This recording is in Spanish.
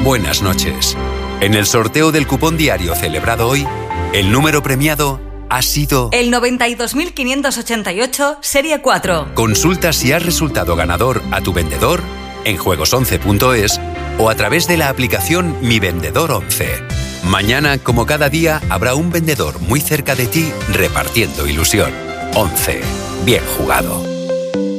Buenas noches. En el sorteo del cupón diario celebrado hoy, el número premiado ha sido el 92.588, serie 4. Consulta si has resultado ganador a tu vendedor en juegos11.es o a través de la aplicación Mi Vendedor 11. Mañana, como cada día, habrá un vendedor muy cerca de ti repartiendo ilusión. 11. Bien jugado.